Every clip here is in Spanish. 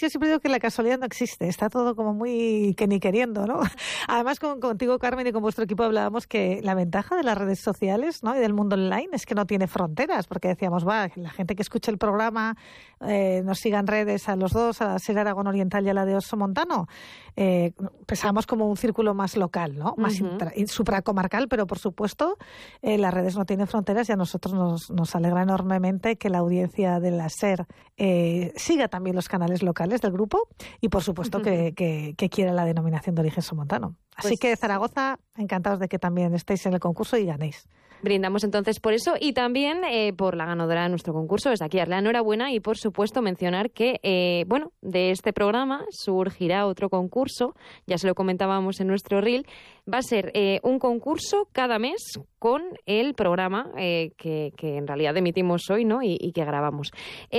yo siempre digo que la casualidad no existe, está todo como muy que ni queriendo, ¿no? Además, contigo, Carmen, y con vuestro equipo hablábamos que la ventaja de las redes sociales, ¿no?, y del mundo online es que no tiene fronteras, porque decíamos, la gente que escuche el programa nos siga en redes a los dos, a la SER Aragón Oriental y a la de Oso Montano, pensamos como un círculo más local, ¿no? Más supracomarcal, pero por supuesto las redes no tienen fronteras y a nosotros nos alegra enormemente que la audiencia de la SER siga también los canales locales del grupo y por supuesto que quiera la denominación de origen somontano. Así que Zaragoza, encantados de que también estéis en el concurso y ganéis. Brindamos entonces por eso y también por la ganadora de nuestro concurso. Desde aquí darle la enhorabuena y por supuesto mencionar que de este programa surgirá otro concurso, ya se lo comentábamos en nuestro reel, va a ser un concurso cada mes con el programa que en realidad emitimos hoy, ¿no? y que grabamos.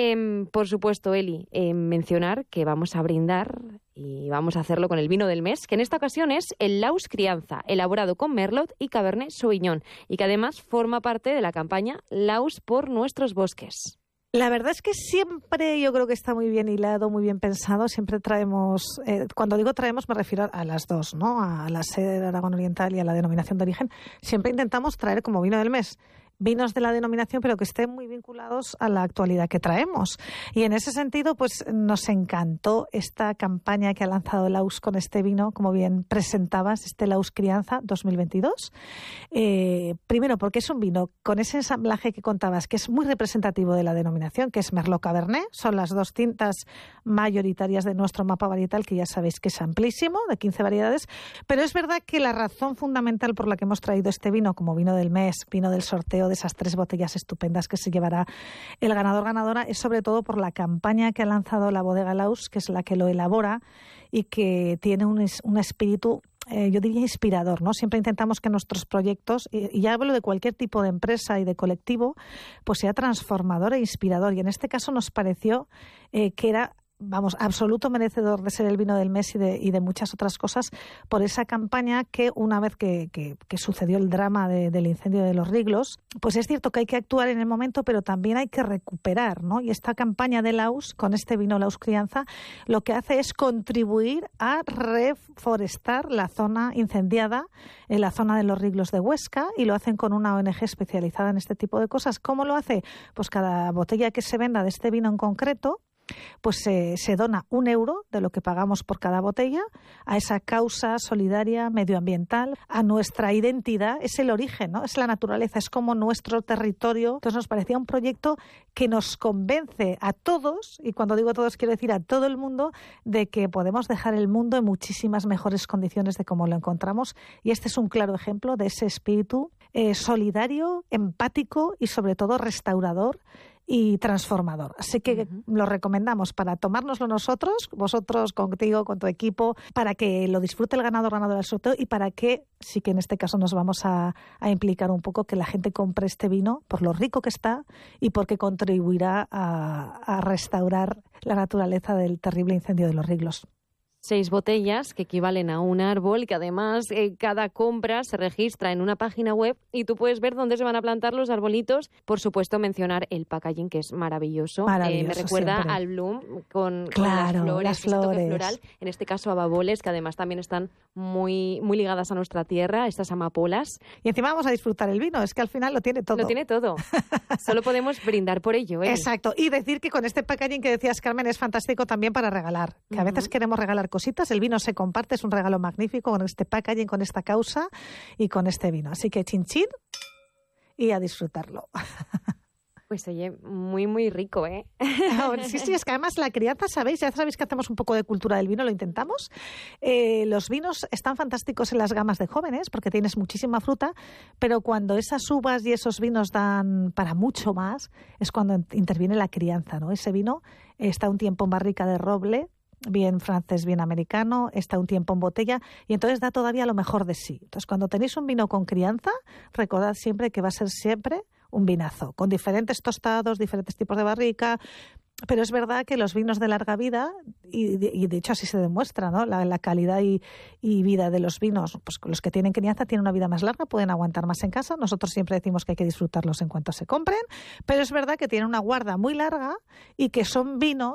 Por supuesto, Eli, mencionar que vamos a brindar y vamos a hacerlo con el vino del mes, que en esta ocasión es el Laus Crianza, elaborado con Merlot y Cabernet Sauvignon, y que además forma parte de la campaña Laus por nuestros bosques. La verdad es que siempre yo creo que está muy bien hilado, muy bien pensado. Siempre traemos, cuando digo traemos me refiero a las dos, ¿no? A la SER Aragón Oriental y a la denominación de origen. Siempre intentamos traer como vino del mes vinos de la denominación, pero que estén muy vinculados a la actualidad que traemos. Y en ese sentido, pues nos encantó esta campaña que ha lanzado Laus con este vino, como bien presentabas, este Laus Crianza 2022. Primero, porque es un vino con ese ensamblaje que contabas, que es muy representativo de la denominación, que es Merlot Cabernet. Son las dos tintas mayoritarias de nuestro mapa varietal, que ya sabéis que es amplísimo, de 15 variedades. Pero es verdad que la razón fundamental por la que hemos traído este vino como vino del mes, vino del sorteo de esas 3 botellas estupendas que se llevará el ganador-ganadora, es sobre todo por la campaña que ha lanzado la bodega Laus, que es la que lo elabora y que tiene un espíritu, yo diría, inspirador, ¿no? Siempre intentamos que nuestros proyectos, y ya hablo de cualquier tipo de empresa y de colectivo, pues sea transformador e inspirador. Y en este caso nos pareció que era absoluto merecedor de ser el vino del mes y de muchas otras cosas por esa campaña que una vez que sucedió el drama del incendio de Los Riglos, pues es cierto que hay que actuar en el momento, pero también hay que recuperar, ¿no? Y esta campaña de Laus, con este vino Laus Crianza, lo que hace es contribuir a reforestar la zona incendiada, en la zona de Los Riglos de Huesca, y lo hacen con una ONG especializada en este tipo de cosas. ¿Cómo lo hace? Pues cada botella que se venda de este vino en concreto, pues se dona 1 euro de lo que pagamos por cada botella a esa causa solidaria, medioambiental, a nuestra identidad. Es el origen, ¿no? Es la naturaleza, es como nuestro territorio. Entonces nos parecía un proyecto que nos convence a todos, y cuando digo todos quiero decir a todo el mundo, de que podemos dejar el mundo en muchísimas mejores condiciones de como lo encontramos, y este es un claro ejemplo de ese espíritu solidario, empático y sobre todo restaurador y transformador. Así que lo recomendamos para tomárnoslo nosotros, vosotros, contigo, con tu equipo, para que lo disfrute el ganador del sorteo y para que, sí que en este caso nos vamos a implicar un poco, que la gente compre este vino por lo rico que está y porque contribuirá a restaurar la naturaleza del terrible incendio de Los Riglos. 6 botellas que equivalen a un árbol, que además cada compra se registra en una página web y tú puedes ver dónde se van a plantar los arbolitos. Por supuesto, mencionar el packaging, que es maravilloso. Me recuerda siempre al Bloom con las flores. Toque floral. En este caso, a baboles, que además también están muy, muy ligadas a nuestra tierra, estas amapolas. Y encima vamos a disfrutar el vino, es que al final lo tiene todo. Lo tiene todo. Solo podemos brindar por ello. Exacto. Y decir que con este packaging que decías, Carmen, es fantástico también para regalar. Que a veces queremos regalar cositas, el vino se comparte, es un regalo magnífico con este packaging, con esta causa y con este vino. Así que chin chin y a disfrutarlo. Pues oye, muy muy rico, ¿eh? Sí, es que además la crianza, ya sabéis que hacemos un poco de cultura del vino, lo intentamos. Los vinos están fantásticos en las gamas de jóvenes porque tienes muchísima fruta, pero cuando esas uvas y esos vinos dan para mucho más, es cuando interviene la crianza, ¿no? Ese vino está un tiempo en barrica de roble, bien francés, bien americano, está un tiempo en botella y entonces da todavía lo mejor de sí. Entonces, cuando tenéis un vino con crianza, recordad siempre que va a ser siempre un vinazo, con diferentes tostados, diferentes tipos de barrica, pero es verdad que los vinos de larga vida, y de hecho así se demuestra, ¿no? La calidad y vida de los vinos, pues los que tienen crianza tienen una vida más larga, pueden aguantar más en casa. Nosotros siempre decimos que hay que disfrutarlos en cuanto se compren, pero es verdad que tienen una guarda muy larga y que son vinos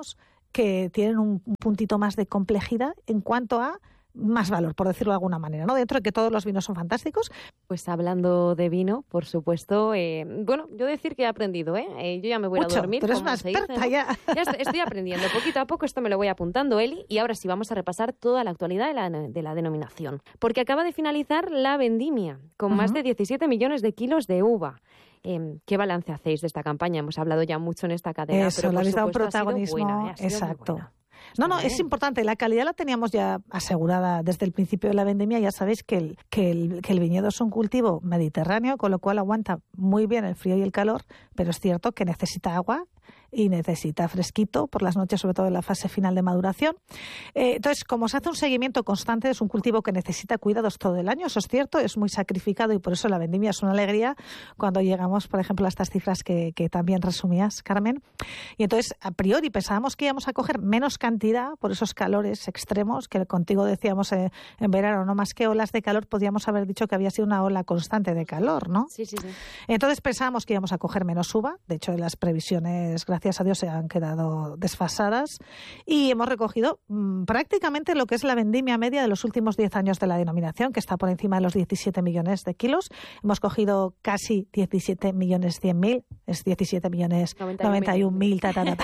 que tienen un puntito más de complejidad en cuanto a más valor, por decirlo de alguna manera, ¿no? Dentro de que todos los vinos son fantásticos. Pues hablando de vino, por supuesto, bueno, yo decir que he aprendido, yo ya me voy a dormir. Pero es una experta, ¿no? Ya estoy aprendiendo, poquito a poco esto me lo voy apuntando, Eli, y ahora sí vamos a repasar toda la actualidad de la denominación, porque acaba de finalizar la vendimia, con más de 17 millones de kilos de uva. ¿Qué balance hacéis de esta campaña? Hemos hablado ya mucho en esta cadena, Eso, pero le por habéis dado un supuesto protagonismo, ha sido exacto. muy buena. No, es importante. La calidad la teníamos ya asegurada desde el principio de la vendimia. Ya sabéis que el viñedo es un cultivo mediterráneo, con lo cual aguanta muy bien el frío y el calor, pero es cierto que necesita agua y necesita fresquito por las noches, sobre todo en la fase final de maduración. Entonces, como se hace un seguimiento constante, es un cultivo que necesita cuidados todo el año, eso es cierto, es muy sacrificado y por eso la vendimia es una alegría cuando llegamos, por ejemplo, a estas cifras que también resumías, Carmen. Y entonces, a priori, pensábamos que íbamos a coger menos cantidad por esos calores extremos, que contigo decíamos en verano, no más que olas de calor, podíamos haber dicho que había sido una ola constante de calor, ¿no? Sí. Entonces pensábamos que íbamos a coger menos uva, de hecho las previsiones, gracias a Dios, se han quedado desfasadas y hemos recogido prácticamente lo que es la vendimia media de los últimos 10 años de la denominación, que está por encima de los 17 millones de kilos. Hemos cogido casi 17 millones 100.000, es 17 millones 91.000,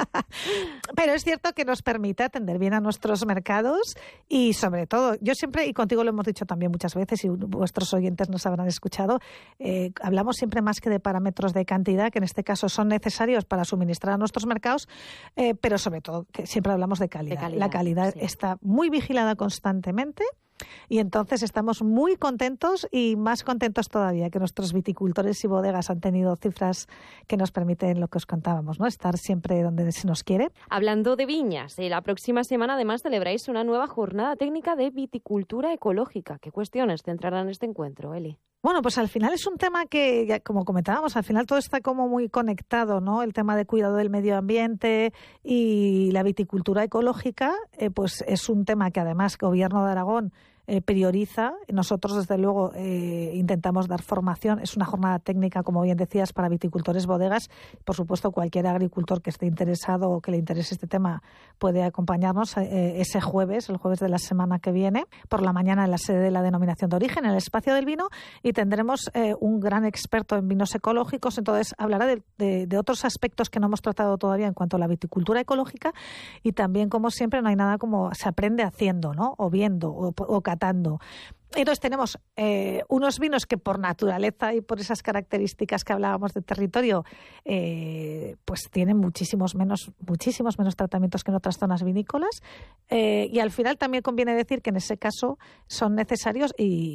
Pero es cierto que nos permite atender bien a nuestros mercados y sobre todo, yo siempre, y contigo lo hemos dicho también muchas veces y vuestros oyentes nos habrán escuchado, hablamos siempre más que de parámetros de cantidad, que en este caso son necesarios para suministrar a nuestros mercados, pero sobre todo que siempre hablamos de calidad. La calidad está muy vigilada constantemente. Y entonces estamos muy contentos y más contentos todavía que nuestros viticultores y bodegas han tenido cifras que nos permiten lo que os contábamos, ¿no? Estar siempre donde se nos quiere. Hablando de viñas, la próxima semana además celebráis una nueva jornada técnica de viticultura ecológica. ¿Qué cuestiones centrarán este encuentro, Eli? Bueno, pues al final es un tema que, ya, como comentábamos, al final todo está como muy conectado, ¿no? El tema de cuidado del medio ambiente y la viticultura ecológica, pues es un tema que además el Gobierno de Aragón prioriza. Nosotros, desde luego, intentamos dar formación. Es una jornada técnica, como bien decías, para viticultores, bodegas. Por supuesto, cualquier agricultor que esté interesado o que le interese este tema puede acompañarnos ese jueves, el jueves de la semana que viene, por la mañana en la sede de la Denominación de Origen, en el Espacio del Vino, y tendremos un gran experto en vinos ecológicos. Entonces, hablará de otros aspectos que no hemos tratado todavía en cuanto a la viticultura ecológica y también, como siempre, no hay nada como se aprende haciendo, ¿no? O viendo o catando. Entonces tenemos unos vinos que por naturaleza y por esas características que hablábamos de territorio, pues tienen muchísimos menos tratamientos que en otras zonas vinícolas. Y al final también conviene decir que en ese caso son necesarios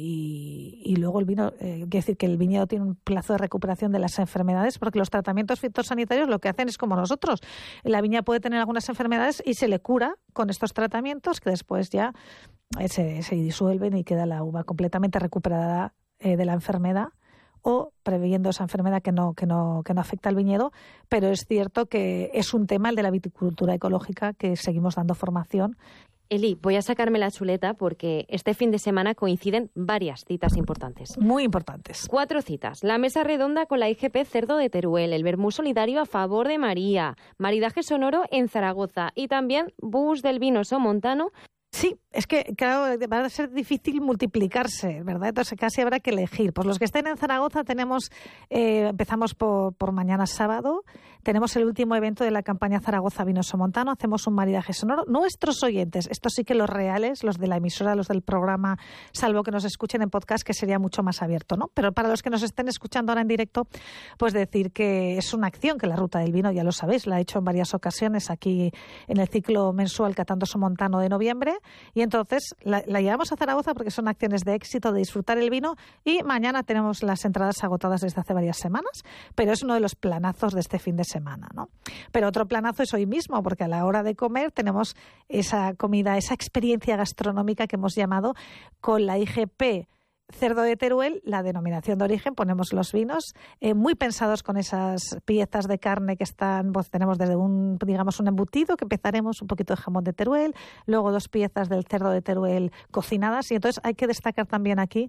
y luego el vino, quiere decir que el viñedo tiene un plazo de recuperación de las enfermedades, porque los tratamientos fitosanitarios lo que hacen es como nosotros. La viña puede tener algunas enfermedades y se le cura con estos tratamientos que después ya se disuelven y queda la uva completamente recuperada de la enfermedad o previendo esa enfermedad que no afecta al viñedo, pero es cierto que es un tema, el de la viticultura ecológica, que seguimos dando formación. Eli, voy a sacarme la chuleta porque este fin de semana coinciden varias citas importantes. Muy importantes. 4 citas. La mesa redonda con la IGP Cerdo de Teruel, el vermú solidario a favor de María, maridaje sonoro en Zaragoza y también bus del vino somontano. Sí, es que, claro, va a ser difícil multiplicarse, ¿verdad? Entonces casi habrá que elegir. Pues los que estén en Zaragoza empezamos por mañana sábado, tenemos el último evento de la campaña Zaragoza Vino Somontano, hacemos un maridaje sonoro. Nuestros oyentes, estos sí que los reales, los de la emisora, los del programa, salvo que nos escuchen en podcast, que sería mucho más abierto, ¿no? Pero para los que nos estén escuchando ahora en directo, pues decir que es una acción que la Ruta del Vino, ya lo sabéis, la ha hecho en varias ocasiones aquí en el ciclo mensual Catando Somontano de noviembre. Y entonces la llevamos a Zaragoza porque son acciones de éxito, de disfrutar el vino, y mañana tenemos las entradas agotadas desde hace varias semanas, pero es uno de los planazos de este fin de semana, ¿no? Pero otro planazo es hoy mismo, porque a la hora de comer tenemos esa comida, esa experiencia gastronómica que hemos llamado con la IGP cerdo de Teruel, la denominación de origen, ponemos los vinos muy pensados con esas piezas de carne que están, pues tenemos desde un embutido, que empezaremos un poquito de jamón de Teruel, luego 2 piezas del cerdo de Teruel cocinadas, y entonces hay que destacar también aquí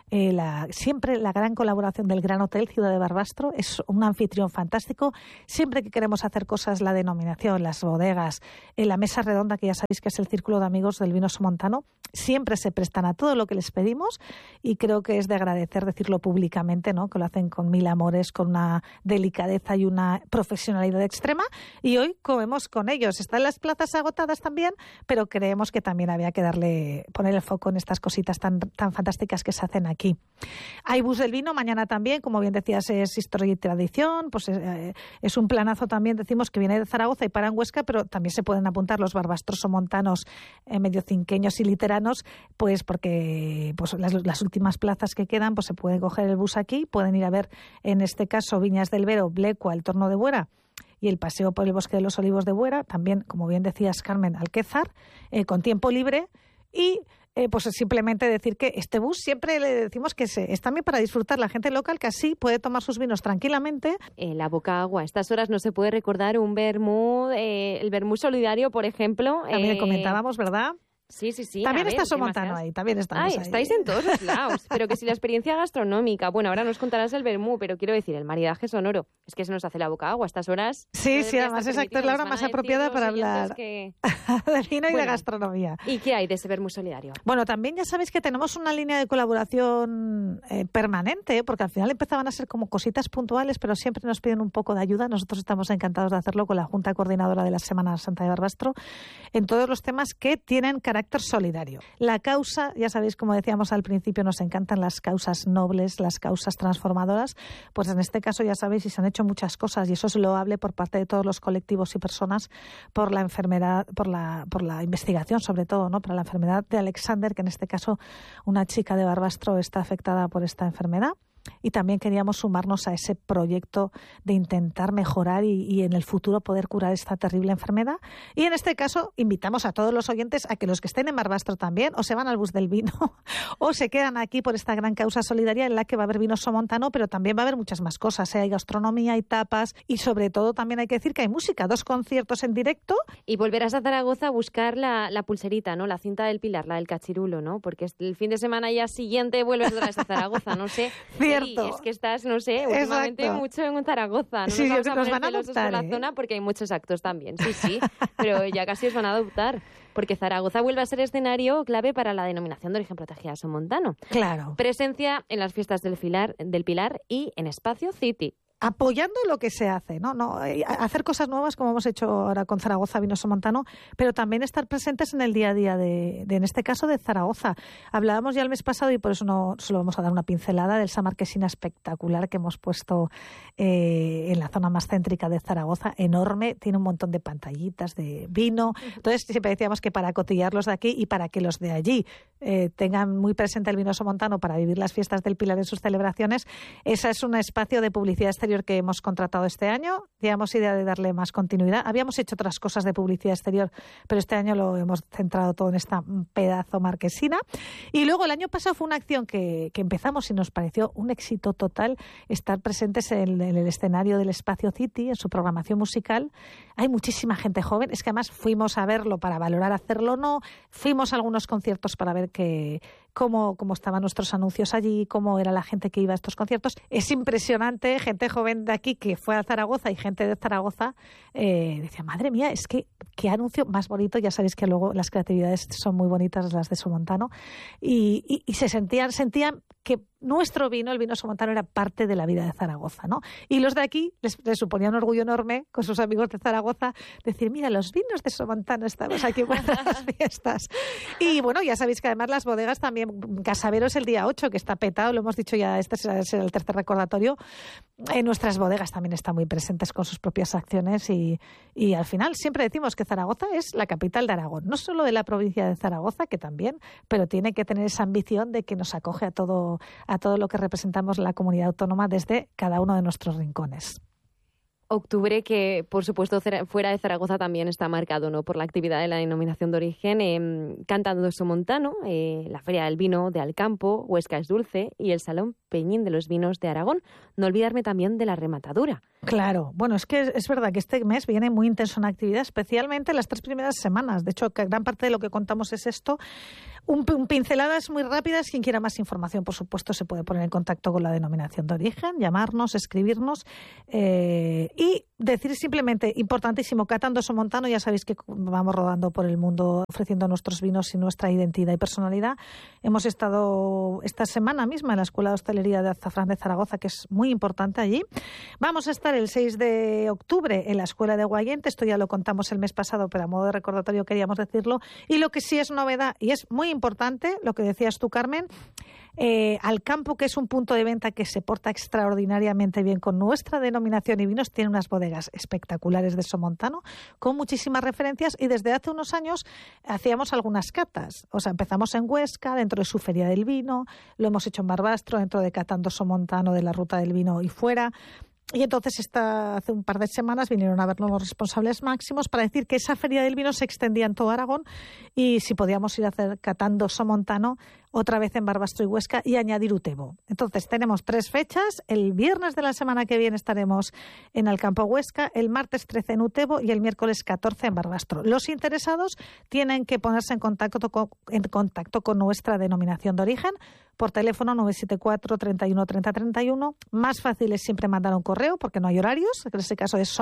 siempre la gran colaboración del Gran Hotel Ciudad de Barbastro. Es un anfitrión fantástico. Siempre que queremos hacer cosas, la denominación, las bodegas, la mesa redonda, que ya sabéis que es el círculo de amigos del vino somontano, siempre se prestan a todo lo que les pedimos, y creo que es de agradecer decirlo públicamente, ¿no? Que lo hacen con 1000 amores, con una delicadeza y una profesionalidad extrema, y hoy comemos con ellos. Están las plazas agotadas también, pero creemos que también había que poner el foco en estas cositas tan fantásticas que se hacen aquí. Hay bus del vino mañana también, como bien decías, es historia y tradición, pues es un planazo también, decimos que viene de Zaragoza y para en Huesca, pero también se pueden apuntar los barbastros somontanos, medio cinqueños y literanos, pues porque pues las últimas plazas que quedan, pues se puede coger el bus aquí, pueden ir a ver, en este caso, Viñas del Vero, Blecua, el Torno de Buera y el paseo por el Bosque de los Olivos de Buera, también, como bien decías, Carmen, Alquézar, con tiempo libre, y pues simplemente decir que este bus siempre le decimos que es también para disfrutar la gente local, que así puede tomar sus vinos tranquilamente. La boca agua. A estas horas no se puede recordar un vermú, el vermú solidario, por ejemplo. También comentábamos, ¿verdad? Sí. También está Somontano ahí, también estamos ahí. Estáis en todos los lados. Pero que si la experiencia gastronómica, bueno, ahora nos contarás el vermú, pero quiero decir, el maridaje sonoro, es que se nos hace la boca agua a estas horas. Sí, además exacto, es la hora más apropiada para hablar de vino y de gastronomía. ¿Y qué hay de ese vermú solidario? Bueno, también ya sabéis que tenemos una línea de colaboración permanente, porque al final empezaban a ser como cositas puntuales, pero siempre nos piden un poco de ayuda. Nosotros estamos encantados de hacerlo con la Junta Coordinadora de la Semana Santa de Barbastro, en todos los temas que tienen carácter solidario. La causa, ya sabéis, como decíamos al principio, nos encantan las causas nobles, las causas transformadoras, pues en este caso ya sabéis, y se han hecho muchas cosas, y eso es loable por parte de todos los colectivos y personas por la enfermedad, por la investigación, sobre todo, ¿no? Para la enfermedad de Alexander, que en este caso una chica de Barbastro está afectada por esta enfermedad. Y también queríamos sumarnos a ese proyecto de intentar mejorar y en el futuro poder curar esta terrible enfermedad. Y en este caso invitamos a todos los oyentes a que los que estén en Barbastro también o se van al bus del vino o se quedan aquí por esta gran causa solidaria en la que va a haber vino somontano, pero también va a haber muchas más cosas. Hay gastronomía, hay tapas y sobre todo también hay que decir que hay música, 2 conciertos en directo. Y volverás a Zaragoza a buscar la pulserita, ¿no? La cinta del Pilar, la del cachirulo, ¿no? Porque el fin de semana ya siguiente vuelves otra vez a Zaragoza, no sé. Es que estás, no sé, últimamente mucho en Zaragoza. No nos van a celosos por la zona porque hay muchos actos también. Sí, pero ya casi os van a adoptar. Porque Zaragoza vuelve a ser escenario clave para la denominación de origen protegida somontano. Claro. Presencia en las fiestas del Pilar y en Espacio City. Apoyando lo que se hace, ¿no? Hacer cosas nuevas como hemos hecho ahora con Zaragoza Vino Somontano, pero también estar presentes en el día a día en este caso de Zaragoza. Hablábamos ya el mes pasado y por eso no solo vamos a dar una pincelada del Sa Marquesina espectacular que hemos puesto en la zona más céntrica de Zaragoza, enorme, tiene un montón de pantallitas de vino. Entonces siempre decíamos que para cotillar los de aquí y para que los de allí tengan muy presente el vino somontano para vivir las fiestas del Pilar en sus celebraciones, ese es un espacio de publicidad exterior que hemos contratado este año. Teníamos idea de darle más continuidad. Habíamos hecho otras cosas de publicidad exterior, pero este año lo hemos centrado todo en esta pedazo marquesina. Y luego el año pasado fue una acción que empezamos y nos pareció un éxito total, estar presentes en el escenario del Espacio City, en su programación musical. Hay muchísima gente joven. Es que además fuimos a verlo para valorar hacerlo o no. Fuimos a algunos conciertos para ver cómo estaban nuestros anuncios allí, cómo era la gente que iba a estos conciertos. Es impresionante, gente joven de aquí que fue a Zaragoza y gente de Zaragoza decía, madre mía, es que qué anuncio más bonito. Ya sabéis que luego las creatividades son muy bonitas, las de Somontano, y se sentían que nuestro vino, el vino somontano, era parte de la vida de Zaragoza, ¿no? Y los de aquí les suponía un orgullo enorme con sus amigos de Zaragoza decir, mira, los vinos de Somontano estamos aquí para las fiestas. Y bueno, ya sabéis que además las bodegas también, Casaveros el día 8, que está petado, lo hemos dicho ya, este es el tercer recordatorio, nuestras bodegas también están muy presentes con sus propias acciones y al final siempre decimos que Zaragoza es la capital de Aragón, no solo de la provincia de Zaragoza, que también, pero tiene que tener esa ambición de que nos acoge a todo lo que representamos la comunidad autónoma desde cada uno de nuestros rincones. Octubre que, por supuesto, fuera de Zaragoza también está marcado, ¿no?, por la actividad de la denominación de origen, Cantando Somontano, la Feria del Vino de Alcampo, Huesca es Dulce y el Salón Peñín de los Vinos de Aragón. No olvidarme también de la rematadura. Claro, bueno, es que es verdad que este mes viene muy intenso en actividad, especialmente las 3 primeras semanas. De hecho, que gran parte de lo que contamos es esto. Pinceladas muy rápidas. Quien quiera más información, por supuesto, se puede poner en contacto con la denominación de origen, llamarnos, escribirnos y decir simplemente, importantísimo, Catando Somontano. Ya sabéis que vamos rodando por el mundo ofreciendo nuestros vinos y nuestra identidad y personalidad. Hemos estado esta semana misma en la Escuela de Hostelería de Azafrán de Zaragoza, que es muy importante allí. Vamos a estar el 6 de octubre en la Escuela de Guayente. Esto ya lo contamos el mes pasado, pero a modo de recordatorio queríamos decirlo. Y lo que sí es novedad, y es muy importante, lo que decías tú, Carmen, Alcampo, que es un punto de venta que se porta extraordinariamente bien con nuestra denominación y vinos, tiene unas bodegas espectaculares de Somontano con muchísimas referencias, y desde hace unos años hacíamos algunas catas. O sea, empezamos en Huesca, dentro de su Feria del Vino, lo hemos hecho en Barbastro, dentro de Catando Somontano de la Ruta del Vino y fuera. Y entonces hace un par de semanas vinieron a vernos los responsables máximos para decir que esa Feria del Vino se extendía en todo Aragón y si podíamos ir a hacer Catando Somontano otra vez en Barbastro y Huesca y añadir Utebo. Entonces tenemos 3 fechas. El viernes de la semana que viene estaremos en Alcampo, Huesca, el martes 13 en Utebo y el miércoles 14 en Barbastro. Los interesados tienen que ponerse en contacto con nuestra denominación de origen por teléfono 974 31 30 31. Más fácil es siempre mandar un correo porque no hay horarios. En este caso es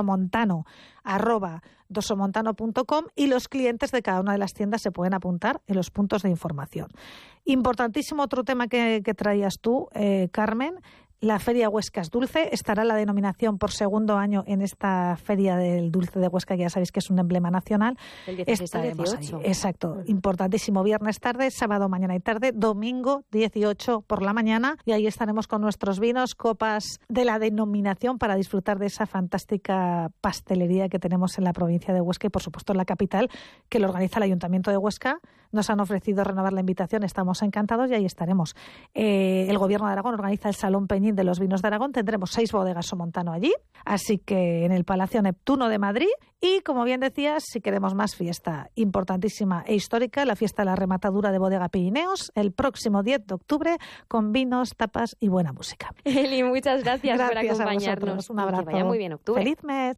somontano@dosomontano.com, y los clientes de cada una de las tiendas se pueden apuntar en los puntos de información. Importantísimo otro tema que traías tú, Carmen. La Feria Huesca es Dulce. Estará la denominación por segundo año en esta Feria del Dulce de Huesca, que ya sabéis que es un emblema nacional. El 16 al 18. Ahí. Exacto. Importantísimo. Viernes tarde, sábado mañana y tarde, domingo 18 por la mañana. Y ahí estaremos con nuestros vinos, copas de la denominación, para disfrutar de esa fantástica pastelería que tenemos en la provincia de Huesca y, por supuesto, en la capital, que lo organiza el Ayuntamiento de Huesca. Nos han ofrecido renovar la invitación. Estamos encantados y ahí estaremos. El Gobierno de Aragón organiza el Salón Peñín de los Vinos de Aragón. Tendremos 6 bodegas Somontano allí, así que en el Palacio Neptuno de Madrid. Y, como bien decías, si queremos más fiesta importantísima e histórica, la fiesta de la rematadura de Bodega Pirineos, el próximo 10 de octubre, con vinos, tapas y buena música. Eli, muchas gracias por acompañarnos. Un abrazo. Que vaya muy bien octubre. ¡Feliz mes!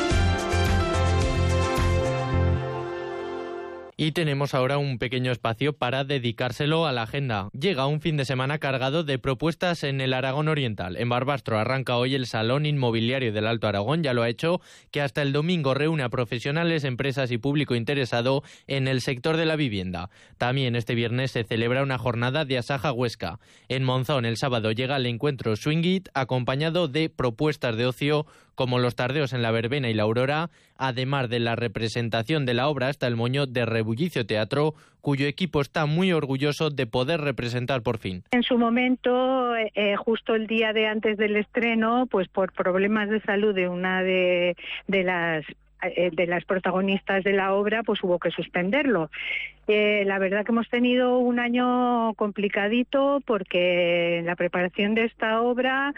Y tenemos ahora un pequeño espacio para dedicárselo a la agenda. Llega un fin de semana cargado de propuestas en el Aragón Oriental. En Barbastro arranca hoy el Salón Inmobiliario del Alto Aragón, ya lo ha hecho, que hasta el domingo reúne a profesionales, empresas y público interesado en el sector de la vivienda. También este viernes se celebra una jornada de Asaja Huesca. En Monzón el sábado llega el encuentro Swing It, acompañado de propuestas de ocio como los tardeos en la Verbena y la Aurora, además de la representación de la obra hasta el moño de Rebullicio Teatro, cuyo equipo está muy orgulloso de poder representar por fin. En su momento, justo el día de antes del estreno, pues por problemas de salud de una de las protagonistas de la obra, pues hubo que suspenderlo. La verdad que hemos tenido un año complicadito porque en la preparación de esta obra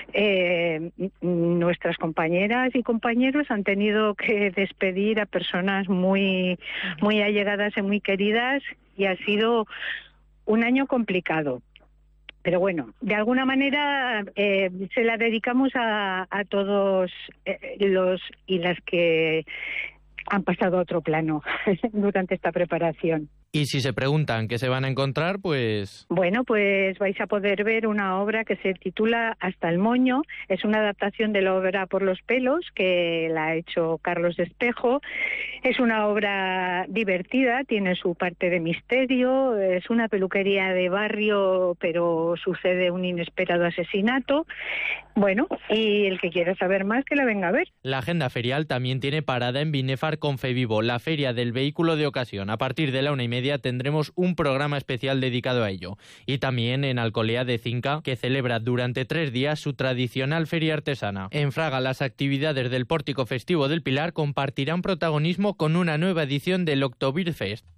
nuestras compañeras y compañeros han tenido que despedir a personas muy, muy allegadas y muy queridas, y ha sido un año complicado. Pero bueno, de alguna manera se la dedicamos a todos los y las que han pasado a otro plano durante esta preparación. Y si se preguntan qué se van a encontrar, pues... Bueno, pues vais a poder ver una obra que se titula Hasta el moño. Es una adaptación de la obra Por los pelos, que la ha hecho Carlos Espejo. Es una obra divertida, tiene su parte de misterio, es una peluquería de barrio, pero sucede un inesperado asesinato. Bueno, y el que quiera saber más, que la venga a ver. La agenda ferial también tiene parada en Binefar Confevivo, la feria del vehículo de ocasión. A partir de la 1:30 tendremos un programa especial dedicado a ello. Y también en Alcolea de Cinca, que celebra durante 3 días su tradicional feria artesana. En Fraga, las actividades del Pórtico Festivo del Pilar compartirán protagonismo con una nueva edición del Oktoberfest.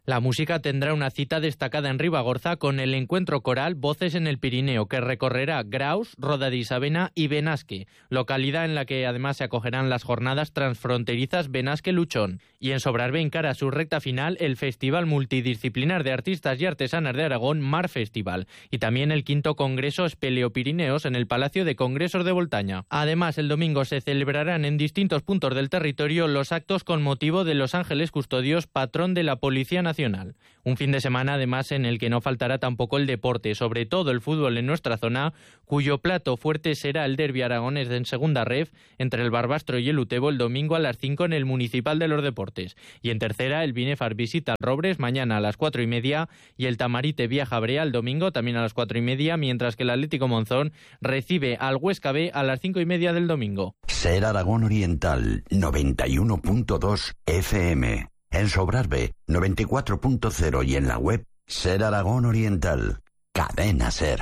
La música tendrá una cita destacada en Ribagorza con el encuentro coral Voces en el Pirineo, que recorrerá Graus, Roda de Isabena y Benasque, localidad en la que además se acogerán las jornadas transfronterizas Benasque-Luchón. Y en Sobrarbe encara su recta final el Festival Multidisciplinar de Artistas y Artesanas de Aragón, Mar Festival, y también el 5º Congreso Espeleopirineos en el Palacio de Congresos de Voltaña. Además, el domingo se celebrarán en distintos puntos del territorio los actos con motivo de Los Ángeles Custodios, patrón de la Policía Nacional. Un fin de semana, además, en el que no faltará tampoco el deporte, sobre todo el fútbol en nuestra zona, cuyo plato fuerte será el derbi aragonés en segunda ref entre el Barbastro y el Utebo el domingo a las 5 en el Municipal de los Deportes. Y en tercera, el Binefar visita al Robres mañana a las 4:30 y el Tamarite viaja a Brea el domingo también a las 4:30, mientras que el Atlético Monzón recibe al Huesca B a las 5:30 del domingo. Ser Aragón Oriental, 91.2 FM. En Sobrarbe, 94.0 y en la web Ser Aragón Oriental. Cadena Ser.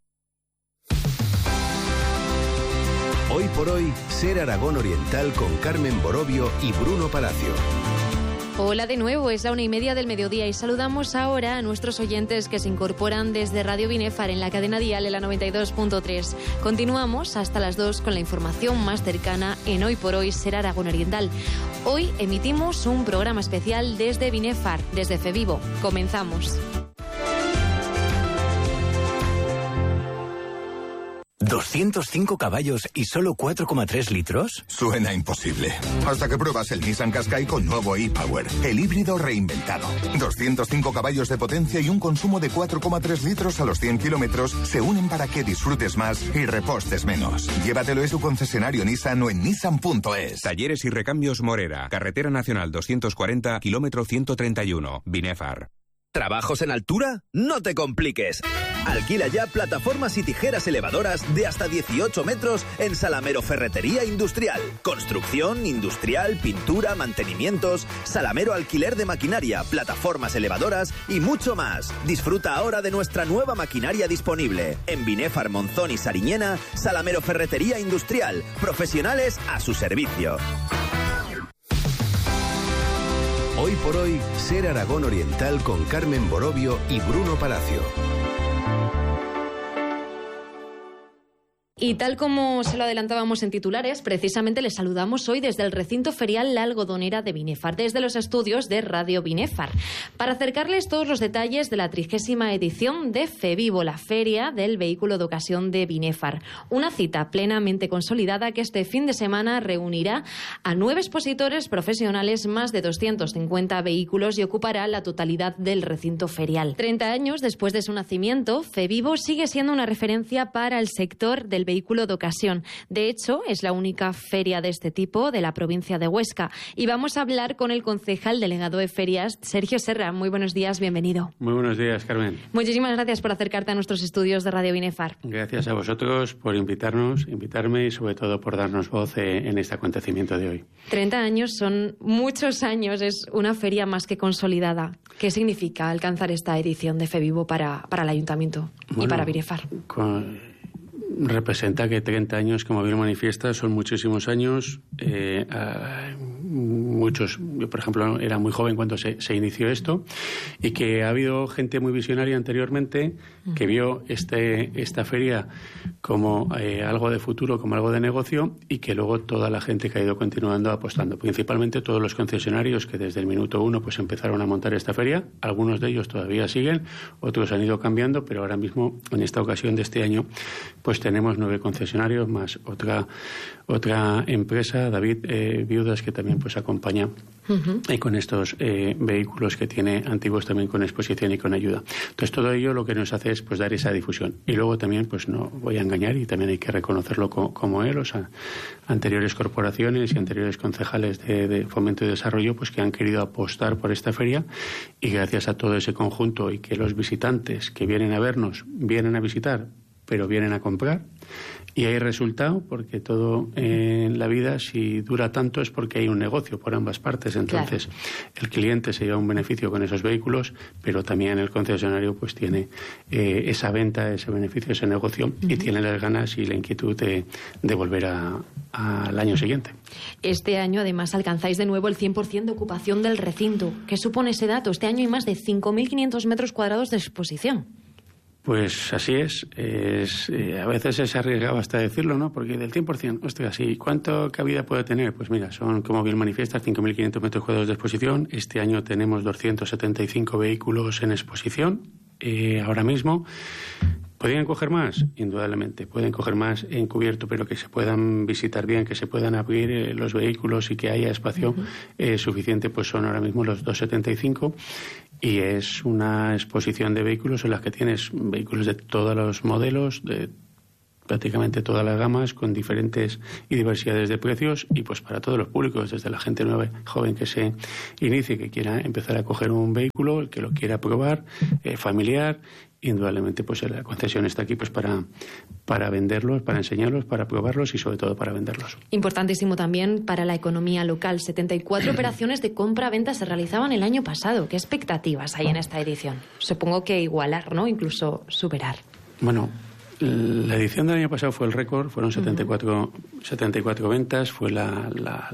Hoy por hoy, Ser Aragón Oriental con Carmen Borovio y Bruno Palacio. Hola de nuevo, es la 1:30 del mediodía y saludamos ahora a nuestros oyentes que se incorporan desde Radio Binefar en la cadena dial en la 92.3. Continuamos hasta las 2 con la información más cercana en Hoy por Hoy Ser Aragón Oriental. Hoy emitimos un programa especial desde Binefar, desde FEVIVO. Comenzamos. ¿205 caballos y solo 4,3 litros? Suena imposible. Hasta que pruebas el Nissan Qashqai con nuevo e-Power, el híbrido reinventado. 205 caballos de potencia y un consumo de 4,3 litros a los 100 kilómetros se unen para que disfrutes más y repostes menos. Llévatelo en tu concesionario Nissan o en nissan.es. Talleres y recambios Morera. Carretera Nacional 240, kilómetro 131. Binefar. ¿Trabajos en altura? No te compliques. Alquila ya plataformas y tijeras elevadoras de hasta 18 metros en Salamero Ferretería Industrial. Construcción, industrial, pintura, mantenimientos, Salamero alquiler de maquinaria, plataformas elevadoras y mucho más. Disfruta ahora de nuestra nueva maquinaria disponible. En Binefar, Monzón y Sariñena, Salamero Ferretería Industrial. Profesionales a su servicio. Hoy por hoy, Ser Aragón Oriental con Carmen Borovio y Bruno Palacio. Y tal como se lo adelantábamos en titulares, precisamente les saludamos hoy desde el recinto ferial La Algodonera de Binefar, desde los estudios de Radio Binefar, para acercarles todos los detalles de la 30ª edición de FEVIVO, la Feria del Vehículo de Ocasión de Binefar. Una cita plenamente consolidada que este fin de semana reunirá a 9 expositores profesionales, más de 250 vehículos y ocupará la totalidad del recinto ferial. 30 años después de su nacimiento, FEVIVO sigue siendo una referencia para el sector del vehículo de ocasión. De hecho, es la única feria de este tipo de la provincia de Huesca. Y vamos a hablar con el concejal delegado de ferias, Sergio Serra. Muy buenos días, bienvenido. Muy buenos días, Carmen. Muchísimas gracias por acercarte a nuestros estudios de Radio Binefar. Gracias a vosotros por invitarme y sobre todo por darnos voz en este acontecimiento de hoy. 30 años son muchos años, es una feria más que consolidada. ¿Qué significa alcanzar esta edición de FEVIVO para el Ayuntamiento y para Binefar? Representa que 30 años, como bien manifiesta, son muchísimos años. Muchos, yo por ejemplo era muy joven cuando se inició esto, y que ha habido gente muy visionaria anteriormente que vio esta feria como algo de futuro, como algo de negocio, y que luego toda la gente que ha ido continuando apostando, principalmente todos los concesionarios que desde el minuto 1 pues empezaron a montar esta feria. Algunos de ellos todavía siguen, otros han ido cambiando, pero ahora mismo en esta ocasión de este año pues tenemos 9 concesionarios más otra empresa, David Viudas, que también pues acompaña y con estos vehículos que tiene antiguos también con exposición y con ayuda. Entonces todo ello lo que nos hace es pues dar esa difusión. Y luego también, pues no voy a engañar, y también hay que reconocerlo como él, o sea, anteriores corporaciones y anteriores concejales de Fomento y Desarrollo pues que han querido apostar por esta feria, y gracias a todo ese conjunto y que los visitantes que vienen a vernos, vienen a visitar pero vienen a comprar. Y hay resultado, porque todo en la vida, si dura tanto, es porque hay un negocio por ambas partes. Entonces, el cliente se lleva un beneficio con esos vehículos, pero también el concesionario pues tiene esa venta, ese beneficio, ese negocio, y tiene las ganas y la inquietud de volver al año siguiente. Este año, además, alcanzáis de nuevo el 100% de ocupación del recinto. ¿Qué supone ese dato? Este año hay más de 5.500 metros cuadrados de exposición. Pues así es. A veces es arriesgado hasta decirlo, ¿no? Porque del 100%, hostia, ¿y cuánto cabida puede tener? Pues mira, son, como bien manifiestas, 5.500 metros cuadrados de exposición. Este año tenemos 275 vehículos en exposición. Ahora mismo, ¿podrían coger más? Indudablemente, pueden coger más en cubierto, pero que se puedan visitar bien, que se puedan abrir los vehículos y que haya espacio suficiente, pues son ahora mismo los 275. Y es una exposición de vehículos en la que tienes vehículos de todos los modelos, de prácticamente todas las gamas, con diferentes y diversidades de precios, y pues para todos los públicos, desde la gente nueva, joven que se inicie, que quiera empezar a coger un vehículo, el que lo quiera probar, familiar. Indudablemente, pues la concesión está aquí pues para venderlos, para enseñarlos, para probarlos y sobre todo para venderlos. Importantísimo también para la economía local. 74 operaciones de compra-venta se realizaban el año pasado. ¿Qué expectativas hay en esta edición? Supongo que igualar, ¿no? Incluso superar. Bueno, la edición del año pasado fue el récord, fueron 74 ventas, fue la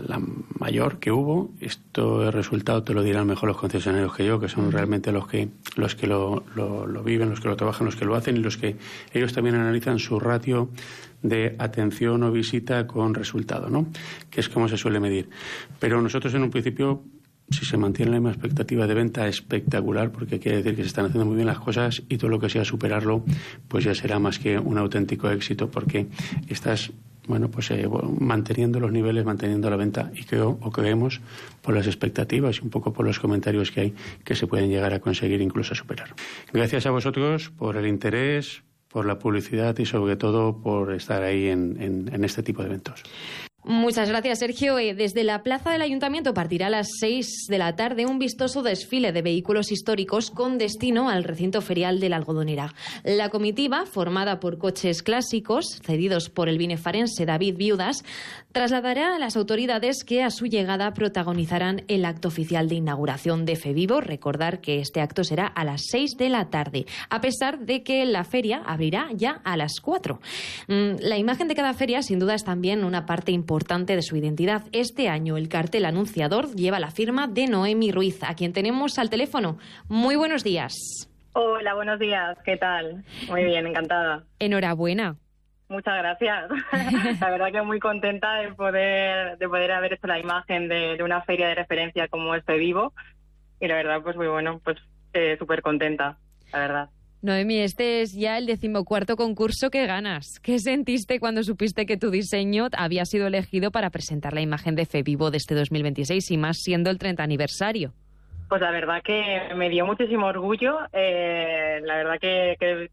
mayor que hubo. Esto, el resultado te lo dirán mejor los concesionarios que yo, que son realmente los que lo viven, los que lo trabajan, los que lo hacen, y los que ellos también analizan su ratio de atención o visita con resultado, ¿no? Que es como se suele medir. Pero nosotros en un principio, si se mantiene la misma expectativa de venta, espectacular, porque quiere decir que se están haciendo muy bien las cosas, y todo lo que sea superarlo, pues ya será más que un auténtico éxito, porque estás, bueno, pues manteniendo los niveles, manteniendo la venta, y creemos por las expectativas y un poco por los comentarios que hay, que se pueden llegar a conseguir, incluso a superar. Gracias a vosotros por el interés, por la publicidad y sobre todo por estar ahí en este tipo de eventos. Muchas gracias, Sergio. Desde la plaza del Ayuntamiento partirá a las 6 de la tarde un vistoso desfile de vehículos históricos con destino al recinto ferial de la Algodonera. La comitiva, formada por coches clásicos cedidos por el binefarense David Viudas, trasladará a las autoridades que a su llegada protagonizarán el acto oficial de inauguración de FEVIVO. Recordar que este acto será a las 6 de la tarde, a pesar de que la feria abrirá ya a las 4. La imagen de cada feria, sin duda, es también una parte importante de su identidad. Este año el cartel anunciador lleva la firma de Noemi Ruiz, a quien tenemos al teléfono. Muy buenos días. Hola, buenos días. ¿Qué tal? Muy bien, encantada. Enhorabuena. Muchas gracias. La verdad que muy contenta de poder haber hecho la imagen de una feria de referencia como es FEVIVO, y la verdad pues muy bueno, pues súper contenta, la verdad. Noemi, este es ya el 14º concurso que ganas. ¿Qué sentiste cuando supiste que tu diseño había sido elegido para presentar la imagen de FEVIVO de este 2026, y más siendo el 30 aniversario? Pues la verdad que me dio muchísimo orgullo. La verdad que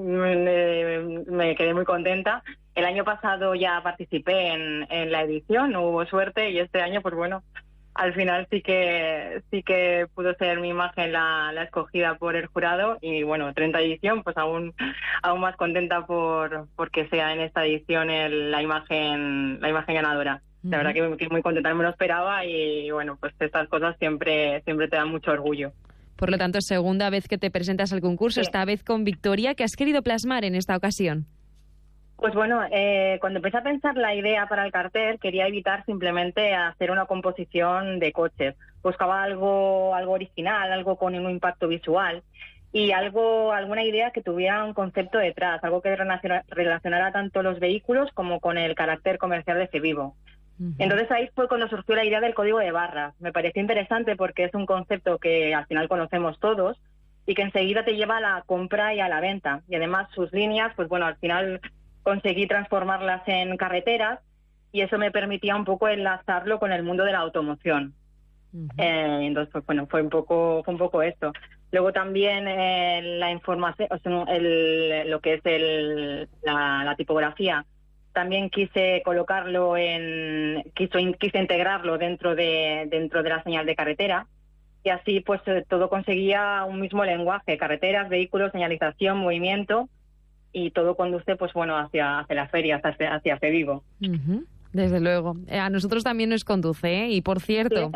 me quedé muy contenta. El año pasado ya participé en la edición, no hubo suerte, y este año, pues bueno, al final sí que pudo ser mi imagen la escogida por el jurado, y bueno, 30 edición, pues aún más contenta porque sea en esta edición la imagen ganadora. La verdad que muy contenta, no me lo esperaba, y bueno, pues estas cosas siempre te dan mucho orgullo. Por lo tanto, segunda vez que te presentas al concurso, sí. Esta vez con victoria. ¿Qué has querido plasmar en esta ocasión? Pues bueno, cuando empecé a pensar la idea para el cartel, quería evitar simplemente hacer una composición de coches. Buscaba algo original, algo con un impacto visual, y alguna idea que tuviera un concepto detrás, algo que relacionara tanto los vehículos como con el carácter comercial de FEVIVO. Entonces ahí fue cuando surgió la idea del código de barras. Me pareció interesante porque es un concepto que al final conocemos todos y que enseguida te lleva a la compra y a la venta. Y además sus líneas, pues bueno, al final conseguí transformarlas en carreteras, y eso me permitía un poco enlazarlo con el mundo de la automoción. Entonces, pues bueno, fue un poco esto. Luego también la información, o sea, lo que es la tipografía, también quise colocarlo quise integrarlo dentro de la señal de carretera, y así pues todo conseguía un mismo lenguaje: carreteras, vehículos, señalización, movimiento. y todo conduce pues bueno hacia la feria, hacia FEVIVO. Desde luego. A nosotros también nos conduce, ¿eh? Y por cierto,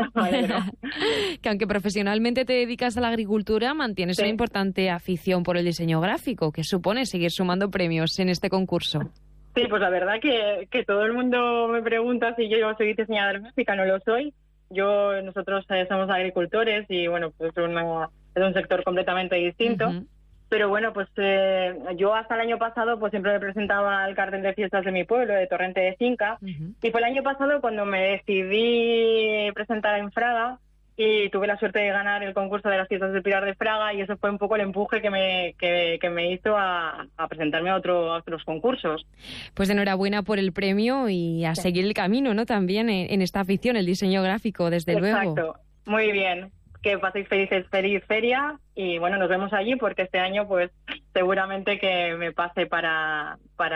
que aunque profesionalmente te dedicas a la agricultura, mantienes una importante afición por el diseño gráfico, que supone seguir sumando premios en este concurso. Sí, pues la verdad que todo el mundo me pregunta si yo soy diseñadora gráfica, no lo soy. Nosotros somos agricultores y bueno, pues es un sector completamente distinto. Pero bueno, pues yo hasta el año pasado pues siempre me presentaba al cartel de fiestas de mi pueblo, de Torrente de Cinca, y fue el año pasado cuando me decidí presentar en Fraga y tuve la suerte de ganar el concurso de las fiestas del Pilar de Fraga, y eso fue un poco el empuje que me hizo a presentarme a otros concursos. Pues enhorabuena por el premio y a seguir el camino, ¿no? También en esta afición, el diseño gráfico, desde luego. Exacto, muy bien. Que paséis feliz feria y bueno, nos vemos allí porque este año pues seguramente que me pase para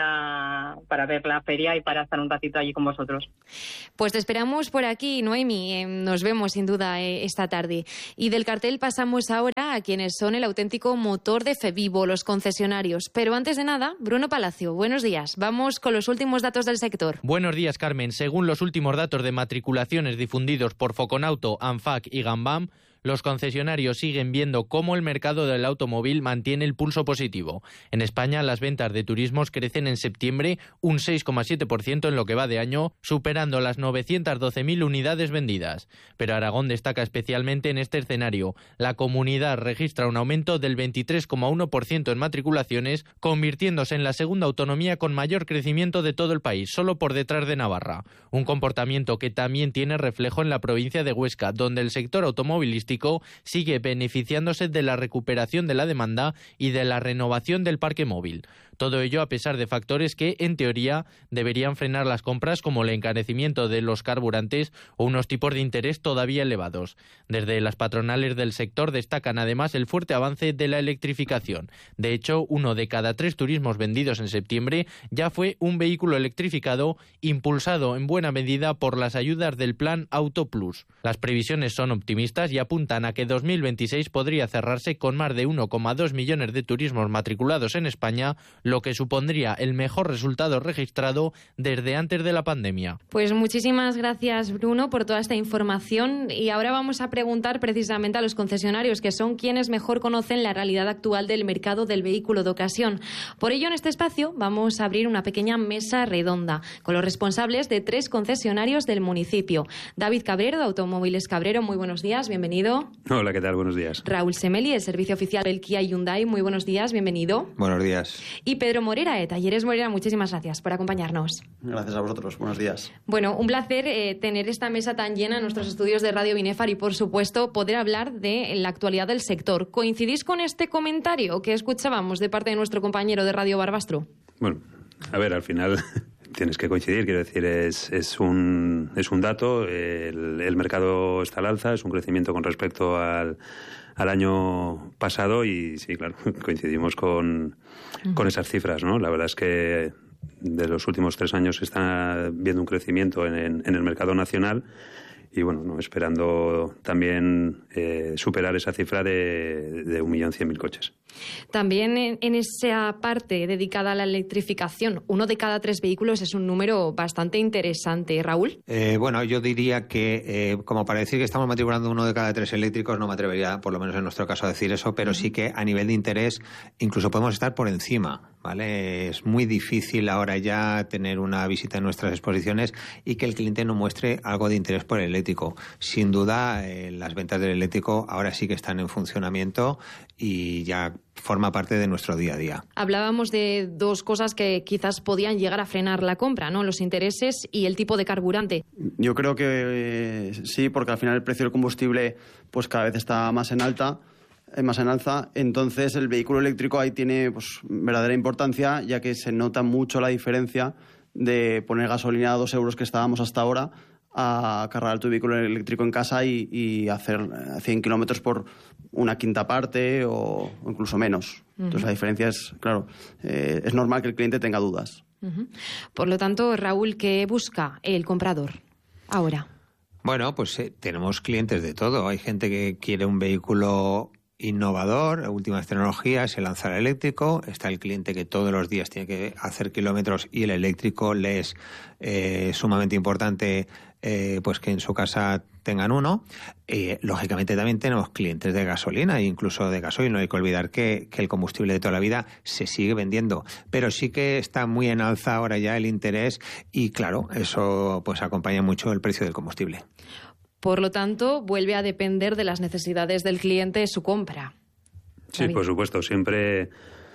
ver la feria y para estar un ratito allí con vosotros. Pues te esperamos por aquí, Noemi. Nos vemos sin duda esta tarde. Y del cartel pasamos ahora a quienes son el auténtico motor de FEVIVO, los concesionarios. Pero antes de nada, Bruno Palacio, buenos días. Vamos con los últimos datos del sector. Buenos días, Carmen. Según los últimos datos de matriculaciones difundidos por Foconauto, ANFAC y Gambam, los concesionarios siguen viendo cómo el mercado del automóvil mantiene el pulso positivo. En España, las ventas de turismos crecen en septiembre un 6,7% en lo que va de año, superando las 912.000 unidades vendidas. Pero Aragón destaca especialmente en este escenario. La comunidad registra un aumento del 23,1% en matriculaciones, convirtiéndose en la segunda autonomía con mayor crecimiento de todo el país, solo por detrás de Navarra. Un comportamiento que también tiene reflejo en la provincia de Huesca, donde el sector automovilístico sigue beneficiándose de la recuperación de la demanda y de la renovación del parque móvil. Todo ello a pesar de factores que, en teoría, deberían frenar las compras como el encarecimiento de los carburantes o unos tipos de interés todavía elevados. Desde las patronales del sector destacan además el fuerte avance de la electrificación. De hecho, 1 de cada 3 turismos vendidos en septiembre ya fue un vehículo electrificado, impulsado en buena medida por las ayudas del Plan Auto Plus. Las previsiones son optimistas y apuntan a que 2026 podría cerrarse con más de 1,2 millones de turismos matriculados en España, lo que supondría el mejor resultado registrado desde antes de la pandemia. Pues muchísimas gracias, Bruno, por toda esta información. Y ahora vamos a preguntar precisamente a los concesionarios, que son quienes mejor conocen la realidad actual del mercado del vehículo de ocasión. Por ello, en este espacio vamos a abrir una pequeña mesa redonda con los responsables de 3 concesionarios del municipio. David Cabrero, de Automóviles Cabrero, muy buenos días, bienvenido. Hola, ¿qué tal? Buenos días. Raúl Semeli, del servicio oficial del Kia Hyundai, muy buenos días, bienvenido. Buenos días. Y Pedro Morera, de Talleres Morera, muchísimas gracias por acompañarnos. Gracias a vosotros, buenos días. Bueno, un placer tener esta mesa tan llena en nuestros estudios de Radio Binefar y, por supuesto, poder hablar de la actualidad del sector. ¿Coincidís con este comentario que escuchábamos de parte de nuestro compañero de Radio Barbastro? Bueno, a ver, al final tienes que coincidir, quiero decir, es un dato, el mercado está al alza, es un crecimiento con respecto al año pasado y sí, claro, coincidimos con esas cifras, ¿no? La verdad es que de los últimos 3 años se está viendo un crecimiento en el mercado nacional y bueno, ¿no? Esperando también superar esa cifra de 1.100.000 coches. También en esa parte dedicada a la electrificación, 1 de cada 3 vehículos es un número bastante interesante. ¿Raúl? Bueno, yo diría que, como para decir que estamos matriculando 1 de cada 3 eléctricos, no me atrevería, por lo menos en nuestro caso, a decir eso, pero sí que a nivel de interés incluso podemos estar por encima, ¿vale? Es muy difícil ahora ya tener una visita en nuestras exposiciones y que el cliente no muestre algo de interés por el eléctrico. Sin duda, las ventas del eléctrico ahora sí que están en funcionamiento y ya forma parte de nuestro día a día. Hablábamos de 2 cosas que quizás podían llegar a frenar la compra, ¿no? Los intereses y el tipo de carburante. Yo creo que sí, porque al final el precio del combustible pues cada vez está más en alza, entonces el vehículo eléctrico ahí tiene pues verdadera importancia, ya que se nota mucho la diferencia de poner gasolina a 2 euros que estábamos hasta ahora a cargar tu vehículo eléctrico en casa y hacer 100 kilómetros por una quinta parte o incluso menos. Entonces la diferencia es, claro, es normal que el cliente tenga dudas. Por lo tanto, Raúl, ¿qué busca el comprador ahora? Bueno, pues tenemos clientes de todo. Hay gente que quiere un vehículo innovador, últimas tecnologías, el lanzar eléctrico. Está el cliente que todos los días tiene que hacer kilómetros y el eléctrico le es sumamente importante pues que en su casa tengan uno. Lógicamente también tenemos clientes de gasolina e incluso de gasoil. No hay que olvidar que el combustible de toda la vida se sigue vendiendo, pero sí que está muy en alza ahora ya el interés y claro, eso pues acompaña mucho el precio del combustible. Por lo tanto, vuelve a depender de las necesidades del cliente su compra. Sí, David. por supuesto. Siempre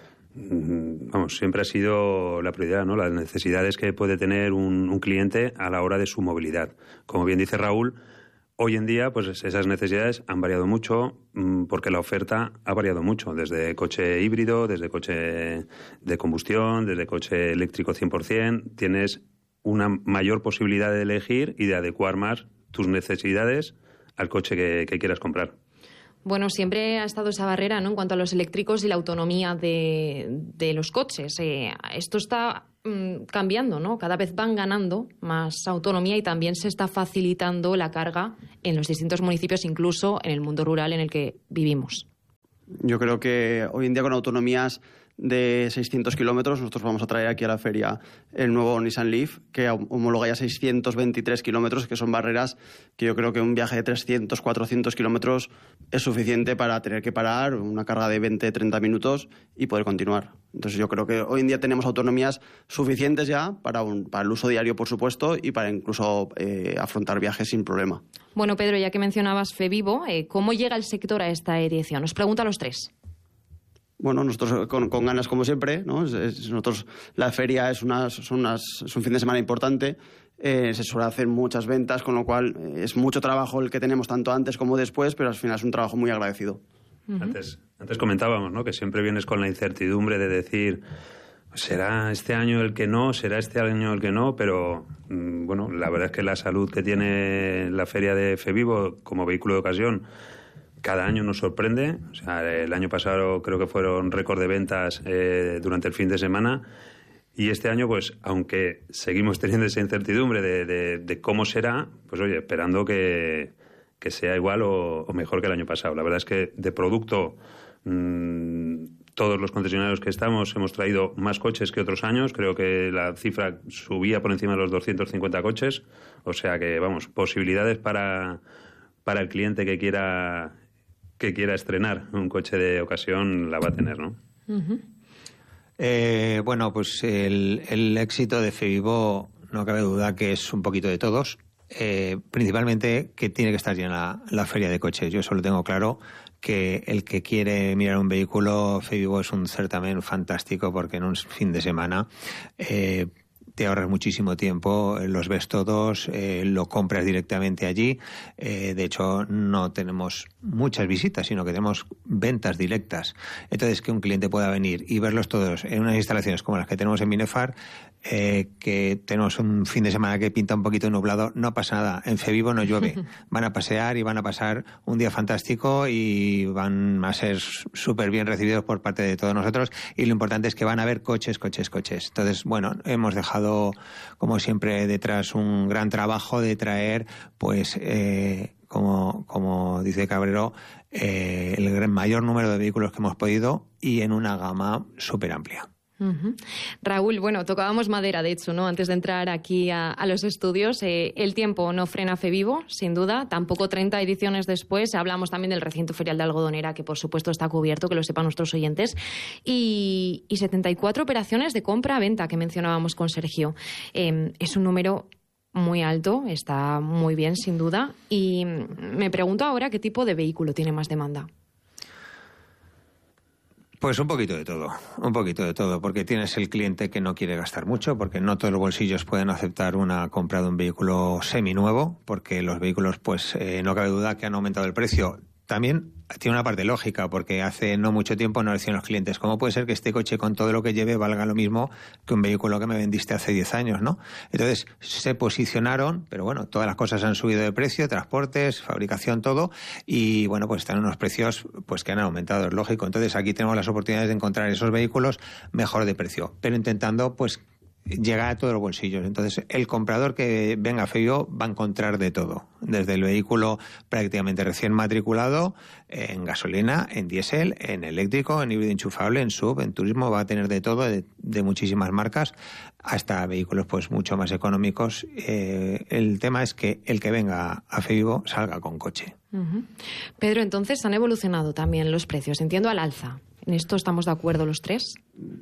ha sido la prioridad, ¿no? Las necesidades que puede tener un cliente a la hora de su movilidad. Como bien dice Raúl, hoy en día pues esas necesidades han variado mucho porque la oferta ha variado mucho. Desde coche híbrido, desde coche de combustión, desde coche eléctrico 100%. Tienes una mayor posibilidad de elegir y de adecuar más tus necesidades al coche que quieras comprar. Bueno, siempre ha estado esa barrera, ¿no?, en cuanto a los eléctricos y la autonomía de los coches. Esto está cambiando, ¿no? Cada vez van ganando más autonomía y también se está facilitando la carga en los distintos municipios, incluso en el mundo rural en el que vivimos. Yo creo que hoy en día con autonomías de 600 kilómetros, nosotros vamos a traer aquí a la feria el nuevo Nissan Leaf, que homologa ya 623 kilómetros, que son barreras que yo creo que un viaje de 300, 400 kilómetros es suficiente para tener que parar, una carga de 20, 30 minutos y poder continuar. Entonces yo creo que hoy en día tenemos autonomías suficientes ya para el uso diario, por supuesto, y para incluso afrontar viajes sin problema. Bueno, Pedro, ya que mencionabas FEVIVO, ¿cómo llega el sector a esta edición? Os pregunto a los tres. Bueno, nosotros con ganas como siempre, ¿no? Nosotros la feria es un fin de semana importante, se suele hacer muchas ventas, con lo cual es mucho trabajo el que tenemos tanto antes como después, pero al final es un trabajo muy agradecido. Uh-huh. Antes comentábamos, ¿no?, que siempre vienes con la incertidumbre de decir, ¿será este año el que no? ¿Será este año el que no? Pero bueno, la verdad es que la salud que tiene la feria de FEVIVO como vehículo de ocasión cada año nos sorprende. O sea, el año pasado creo que fueron récord de ventas durante el fin de semana. Y este año, pues, aunque seguimos teniendo esa incertidumbre de cómo será, pues oye, esperando que sea igual o mejor que el año pasado. La verdad es que de producto, todos los concesionarios que estamos hemos traído más coches que otros años. Creo que la cifra subía por encima de los 250 coches. O sea que, vamos, posibilidades para el cliente que quiera estrenar un coche de ocasión la va a tener, ¿no? Uh-huh. Bueno, pues el éxito de FEVIVO no cabe duda que es un poquito de todos. Principalmente que tiene que estar llena la feria de coches. Yo solo tengo claro que el que quiere mirar un vehículo, FEVIVO es un certamen fantástico porque en un fin de semana te ahorras muchísimo tiempo, los ves todos, lo compras directamente allí. De hecho, no tenemos muchas visitas, sino que tenemos ventas directas. Entonces, que un cliente pueda venir y verlos todos en unas instalaciones como las que tenemos en Binefar, que tenemos un fin de semana que pinta un poquito nublado, no pasa nada. En FEVIVO no llueve. Van a pasear y van a pasar un día fantástico y van a ser súper bien recibidos por parte de todos nosotros. Y lo importante es que van a ver coches. Entonces, bueno, hemos dejado, como siempre, detrás un gran trabajo de traer, pues, como dice Cabrero, el mayor número de vehículos que hemos podido y en una gama súper amplia. Uh-huh. Raúl, bueno, tocábamos madera, de hecho, ¿no?, antes de entrar aquí a los estudios. El tiempo no frena FEVIVO, sin duda, tampoco 30 ediciones después. Hablamos también del recinto ferial de Algodonera, que por supuesto está cubierto, que lo sepan nuestros oyentes, y 74 operaciones de compra-venta que mencionábamos con Sergio. Es un número muy alto, está muy bien, sin duda, y me pregunto ahora qué tipo de vehículo tiene más demanda. Pues un poquito de todo, porque tienes el cliente que no quiere gastar mucho, porque no todos los bolsillos pueden aceptar una compra de un vehículo seminuevo, porque los vehículos, pues no cabe duda que han aumentado el precio. También tiene una parte lógica, porque hace no mucho tiempo nos decían los clientes, ¿cómo puede ser que este coche con todo lo que lleve valga lo mismo que un vehículo que me vendiste hace 10 años, ¿no? Entonces se posicionaron, pero bueno, todas las cosas han subido de precio, transportes, fabricación, todo, y bueno, pues están unos precios pues que han aumentado, es lógico. Entonces aquí tenemos las oportunidades de encontrar esos vehículos mejor de precio, pero intentando pues llega a todos los bolsillos. Entonces, el comprador que venga a FEVIVO va a encontrar de todo, desde el vehículo prácticamente recién matriculado, en gasolina, en diésel, en eléctrico, en híbrido enchufable, en SUV, en turismo, va a tener de todo, de muchísimas marcas, hasta vehículos pues mucho más económicos. El tema es que el que venga a FEVIVO salga con coche. Uh-huh. Pedro, entonces han evolucionado también los precios, entiendo al alza. ¿En esto estamos de acuerdo los tres?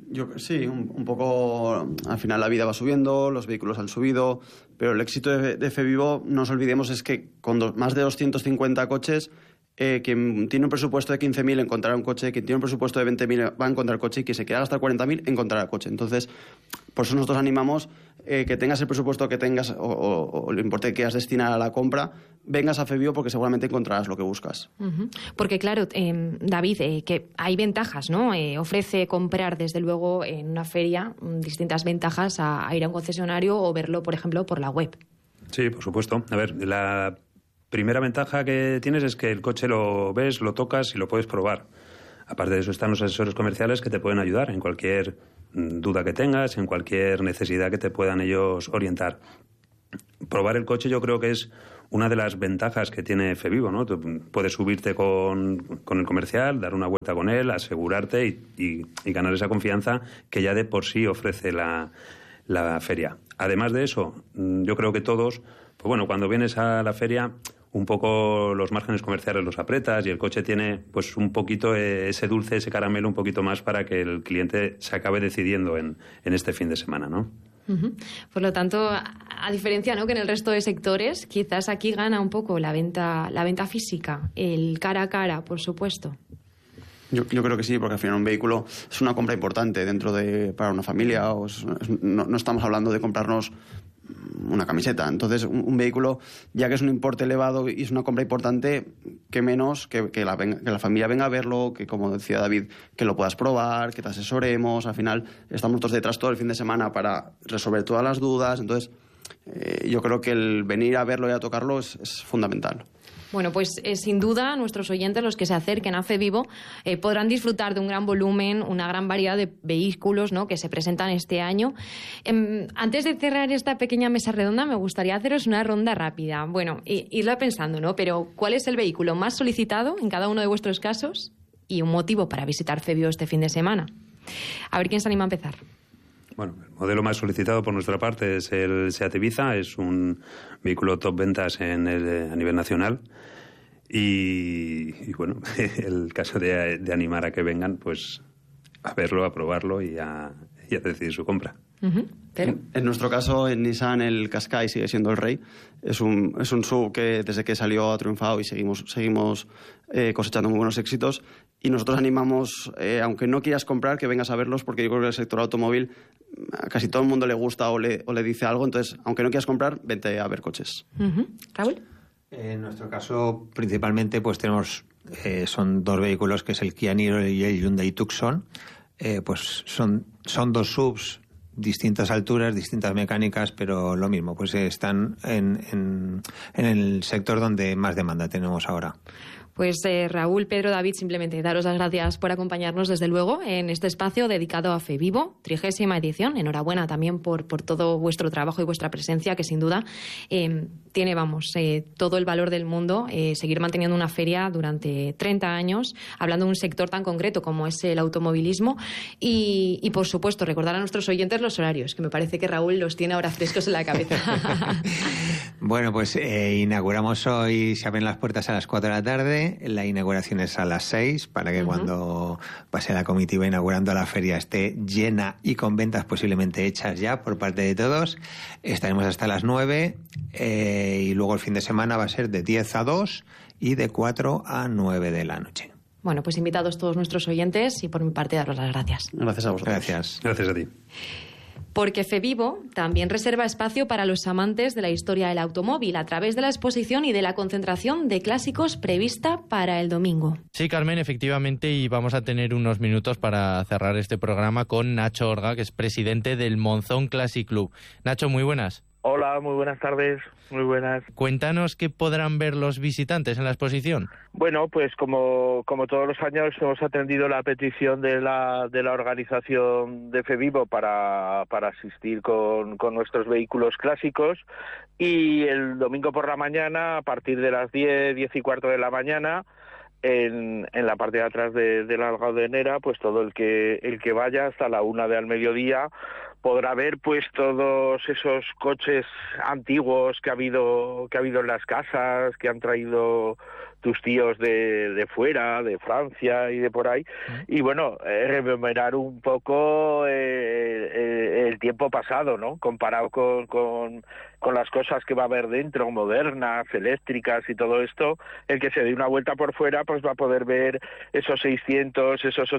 Sí, un poco. Al final la vida va subiendo, los vehículos han subido, pero el éxito de FEVIVO, no nos olvidemos, es que con más de 250 coches, quien tiene un presupuesto de 15.000 encontrará un coche, quien tiene un presupuesto de 20.000 va a encontrar coche, y quien se quiera gastar 40.000 encontrará coche. Entonces, por eso nosotros animamos que tengas el presupuesto que tengas o el importe que quieras destinar a la compra, vengas a FEVIVO porque seguramente encontrarás lo que buscas. Uh-huh. Porque claro, David, que hay ventajas, ¿no? Ofrece comprar desde luego en una feria distintas ventajas a ir a un concesionario o verlo, por ejemplo, por la web. Sí, por supuesto. A ver, la primera ventaja que tienes es que el coche lo ves, lo tocas y lo puedes probar. Aparte de eso están los asesores comerciales que te pueden ayudar en cualquier duda que tengas, en cualquier necesidad que te puedan ellos orientar. Probar el coche yo creo que es una de las ventajas que tiene FEVIVO, ¿no? Tú puedes subirte con el comercial, dar una vuelta con él, asegurarte y ganar esa confianza que ya de por sí ofrece la feria. Además de eso, yo creo que todos, pues bueno, cuando vienes a la feria, un poco los márgenes comerciales los apretas y el coche tiene pues un poquito ese dulce, ese caramelo un poquito más para que el cliente se acabe decidiendo en este fin de semana, ¿no? Uh-huh. Por lo tanto, a diferencia, ¿no?, que en el resto de sectores, quizás aquí gana un poco la venta física, el cara a cara, por supuesto. Yo creo que sí, porque al final un vehículo es una compra importante para una familia. No estamos hablando de comprarnos una camiseta. Entonces, un vehículo, ya que es un importe elevado y es una compra importante, que menos que la familia venga a verlo, que, como decía David, que lo puedas probar, que te asesoremos. Al final, estamos nosotros detrás todo el fin de semana para resolver todas las dudas. Entonces, yo creo que el venir a verlo y a tocarlo es fundamental. Bueno, pues sin duda nuestros oyentes, los que se acerquen a FEVIVO, podrán disfrutar de un gran volumen, una gran variedad de vehículos, ¿no?, que se presentan este año. Antes de cerrar esta pequeña mesa redonda, me gustaría haceros una ronda rápida. Bueno, irla pensando, ¿no? Pero ¿cuál es el vehículo más solicitado en cada uno de vuestros casos y un motivo para visitar FEVIVO este fin de semana? A ver quién se anima a empezar. Bueno, el modelo más solicitado por nuestra parte es el Seat Ibiza, es un vehículo top ventas a nivel nacional y bueno, el caso de animar a que vengan, pues a verlo, a probarlo y a decidir su compra. Uh-huh. En nuestro caso, en Nissan, el Qashqai sigue siendo el rey. Es un SUV que desde que salió ha triunfado y seguimos cosechando muy buenos éxitos. Y nosotros animamos, aunque no quieras comprar, que vengas a verlos, porque yo creo que el sector automóvil a casi todo el mundo le gusta o le dice algo. Entonces, aunque no quieras comprar, vente a ver coches. Uh-huh. ¿Raúl? En nuestro caso, principalmente, pues tenemos son dos vehículos, que es el Kia Niro y el Hyundai Tucson. Pues son dos SUVs, distintas alturas, distintas mecánicas, pero lo mismo, pues están en el sector donde más demanda tenemos ahora. Pues Raúl, Pedro, David, simplemente daros las gracias por acompañarnos, desde luego, en este espacio dedicado a FEVIVO, 30ª edición. Enhorabuena también por todo vuestro trabajo y vuestra presencia, que sin duda tiene, todo el valor del mundo seguir manteniendo una feria durante 30 años, hablando de un sector tan concreto como es el automovilismo. Y por supuesto, recordar a nuestros oyentes los horarios, que me parece que Raúl los tiene ahora frescos en la cabeza. Bueno, pues inauguramos hoy, se abren las puertas a las 4 de la tarde. La inauguración es a las 6, para que cuando pase la comitiva inaugurando la feria esté llena y con ventas posiblemente hechas ya por parte de todos. Estaremos hasta las 9 y luego el fin de semana va a ser de 10 a 2 y de 4 a 9 de la noche. Bueno, pues invitados todos nuestros oyentes y por mi parte daros las gracias. Gracias a vosotros. Gracias. Gracias a ti. Porque FEVIVO también reserva espacio para los amantes de la historia del automóvil a través de la exposición y de la concentración de clásicos prevista para el domingo. Sí, Carmen, efectivamente, y vamos a tener unos minutos para cerrar este programa con Nacho Orga, que es presidente del Monzón Classic Club. Nacho, muy buenas. Hola, muy buenas tardes, muy buenas. Cuéntanos qué podrán ver los visitantes en la exposición. Bueno, pues como todos los años hemos atendido la petición de la organización de FEVIVO para asistir con nuestros vehículos clásicos, y el domingo por la mañana, a partir de las 10:15 de la mañana, en la parte de atrás de la Gaudernera, pues todo el que vaya hasta la 1 del mediodía podrá ver pues todos esos coches antiguos que ha habido en las casas, que han traído tus tíos de fuera, de Francia y de por ahí, y bueno, rememorar un poco el tiempo pasado, ¿no? Comparado con las cosas que va a haber dentro, modernas, eléctricas y todo esto. El que se dé una vuelta por fuera pues va a poder ver esos 600, esos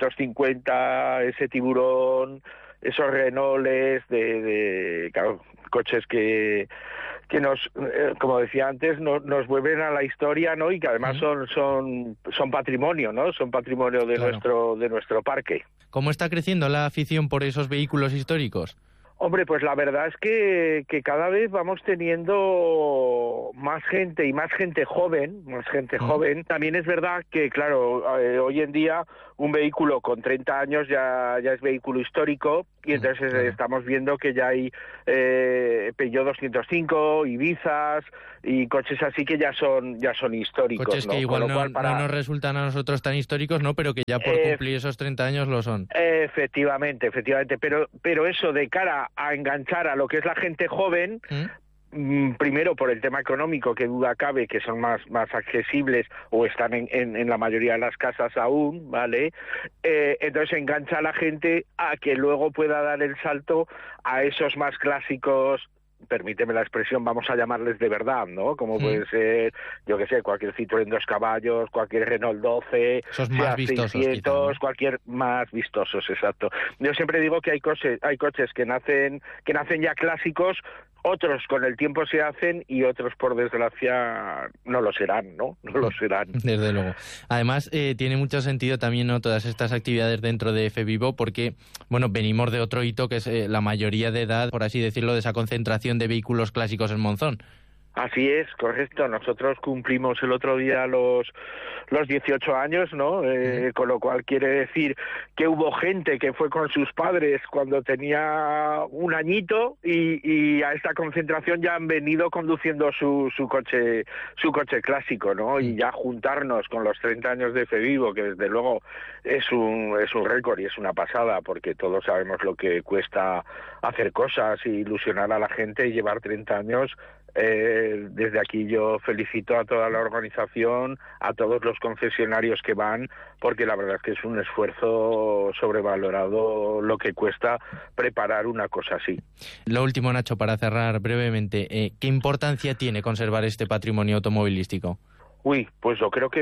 850, ese Tiburón, esos Renaults de claro, coches que nos, como decía antes, nos vuelven a la historia, ¿no? Y que además son patrimonio, ¿no? Son patrimonio de nuestro parque. ¿Cómo está creciendo la afición por esos vehículos históricos? Hombre, pues la verdad es que cada vez vamos teniendo más gente y más gente joven, También es verdad que, claro, hoy en día un vehículo con 30 años ya es vehículo histórico, y entonces estamos viendo que ya hay Peugeot 205, Ibizas y coches así que ya son históricos. Coches, ¿no? Que igual no nos resultan a nosotros tan históricos, ¿no? Pero que ya por cumplir esos 30 años lo son. Efectivamente. Pero eso de cara a enganchar a lo que es la gente joven, primero por el tema económico, que duda cabe que son más accesibles o están en la mayoría de las casas aún, ¿vale? Entonces engancha a la gente a que luego pueda dar el salto a esos más clásicos, permíteme la expresión, vamos a llamarles de verdad, ¿no? Como puede ser, yo que sé, cualquier Citroën 2 caballos, cualquier Renault 12, esos más vistosos, 600, quizá, cualquier más vistosos, exacto. Yo siempre digo que hay coches que nacen ya clásicos, otros con el tiempo se hacen y otros, por desgracia, no lo serán, ¿no? No lo serán. Desde luego. Además, tiene mucho sentido también, ¿no?, todas estas actividades dentro de FEVIVO, porque, bueno, venimos de otro hito que es la mayoría de edad, por así decirlo, de esa concentración de vehículos clásicos en Monzón. Así es, correcto. Nosotros cumplimos el otro día los 18 años, ¿no? Con lo cual quiere decir que hubo gente que fue con sus padres cuando tenía un añito y a esta concentración ya han venido conduciendo su coche clásico, ¿no? Y ya juntarnos con los 30 años de FEVIVO, que desde luego es un récord y es una pasada, porque todos sabemos lo que cuesta hacer cosas y ilusionar a la gente, y llevar 30 años. Desde aquí yo felicito a toda la organización, a todos los concesionarios que van, porque la verdad es que es un esfuerzo sobrevalorado lo que cuesta preparar una cosa así. Lo último, Nacho, para cerrar brevemente, ¿qué importancia tiene conservar este patrimonio automovilístico? Uy, pues yo creo que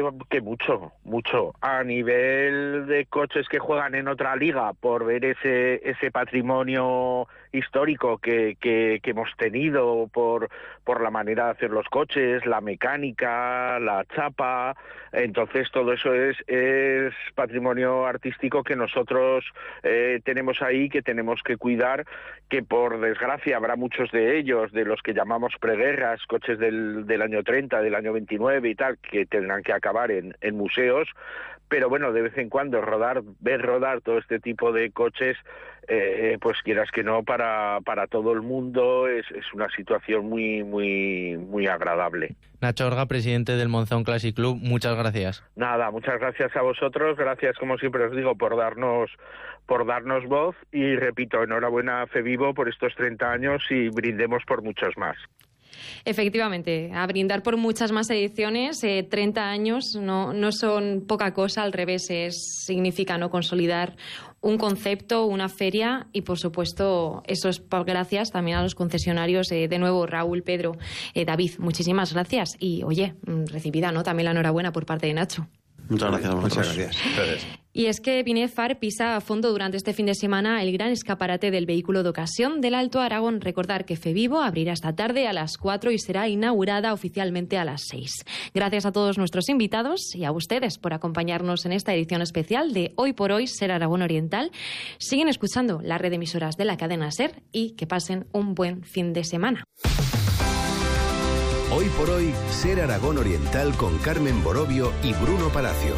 mucho. A nivel de coches que juegan en otra liga, por ver ese patrimonio histórico que hemos tenido, por la manera de hacer los coches, la mecánica, la chapa. Entonces todo eso es patrimonio artístico que nosotros tenemos ahí, que tenemos que cuidar, que por desgracia habrá muchos de ellos, de los que llamamos preguerras, coches del año 30, del año 29 y tal, que tendrán que acabar en museos, pero bueno, de vez en cuando ver rodar todo este tipo de coches, pues quieras que no, para todo el mundo es una situación muy agradable. Nacho Orga, presidente del Monzón Classic Club, muchas gracias. Nada, muchas gracias a vosotros, gracias, como siempre os digo, por darnos voz, y repito, enhorabuena a FEVIVO por estos 30 años, y brindemos por muchos más. Efectivamente, a brindar por muchas más ediciones. 30 años no son poca cosa, al revés, significa no consolidar un concepto, una feria, y por supuesto eso es gracias también a los concesionarios. De nuevo, Raúl, Pedro, David, muchísimas gracias, y oye, recibida, ¿no?, también la enhorabuena por parte de Nacho. Muchas gracias a vosotros. Muchas gracias. Y es que Binefar pisa a fondo durante este fin de semana el gran escaparate del vehículo de ocasión del Alto Aragón. Recordar que FEVIVO abrirá esta tarde a las 4 y será inaugurada oficialmente a las 6. Gracias a todos nuestros invitados y a ustedes por acompañarnos en esta edición especial de Hoy por Hoy Ser Aragón Oriental. Siguen escuchando la red de emisoras de la cadena SER y que pasen un buen fin de semana. Hoy por Hoy Ser Aragón Oriental con Carmen Borobio y Bruno Palacio.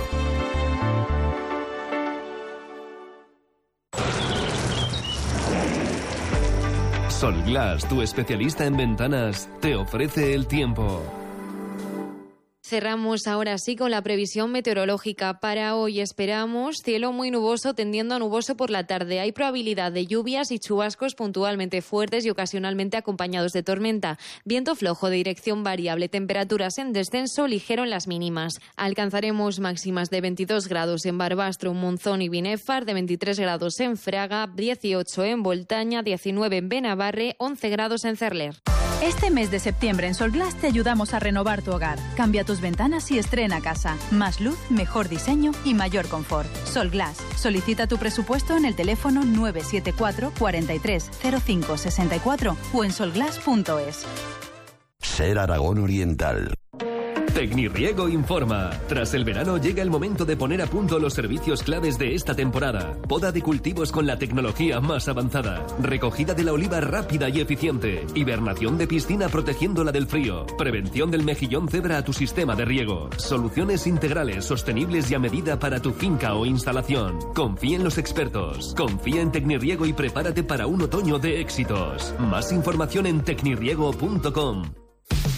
Solglass, tu especialista en ventanas, te ofrece el tiempo. Cerramos ahora sí con la previsión meteorológica. Para hoy esperamos cielo muy nuboso tendiendo a nuboso por la tarde. Hay probabilidad de lluvias y chubascos puntualmente fuertes y ocasionalmente acompañados de tormenta. Viento flojo de dirección variable. Temperaturas en descenso ligero en las mínimas. Alcanzaremos máximas de 22 grados en Barbastro, Monzón y Binefar, de 23 grados en Fraga, 18 en Voltaña, 19 en Benabarre, 11 grados en Cerler. Este mes de septiembre en Solglass te ayudamos a renovar tu hogar. Cambia tus ventanas y estrena casa. Más luz, mejor diseño y mayor confort. Solglass. Solicita tu presupuesto en el teléfono 974 43 05 64 o en solglass.es. Ser Aragón Oriental. Tecnirriego informa. Tras el verano llega el momento de poner a punto los servicios claves de esta temporada. Poda de cultivos con la tecnología más avanzada. Recogida de la oliva rápida y eficiente. Hibernación de piscina protegiéndola del frío. Prevención del mejillón cebra a tu sistema de riego. Soluciones integrales, sostenibles y a medida para tu finca o instalación. Confía en los expertos. Confía en Tecnirriego y prepárate para un otoño de éxitos. Más información en tecnirriego.com.